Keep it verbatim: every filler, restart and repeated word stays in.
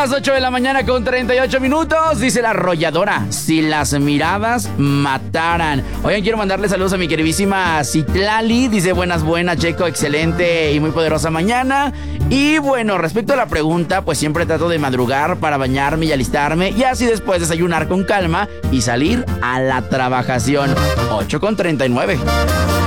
las ocho de la mañana con treinta y ocho minutos. Dice la arrolladora: si las miradas mataran. Oigan, quiero mandarle saludos a mi queridísima Citlali. Dice: buenas, buenas, Checo, excelente y muy poderosa mañana. Y bueno, respecto a la pregunta, pues siempre trato de madrugar para bañarme y alistarme, y así después desayunar con calma y salir a la trabajación. ocho con treinta y nueve.